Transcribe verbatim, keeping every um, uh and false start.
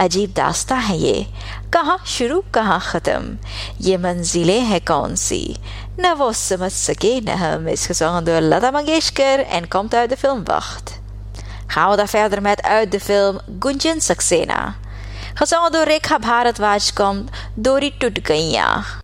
अजीब दास्तां है ये, कहाँ शुरू कहाँ ख़त्म, ये मंजिलें हैं कौन सी, न वो समझ सके न हम. Is gezongen door Lata Mangeshkar en komt uit de film Wacht. Gaan we dan verder met uit de film Gunjan Saxena. Gezongen door Rekha Bharadwaj komt Dori Tut Gaiyan.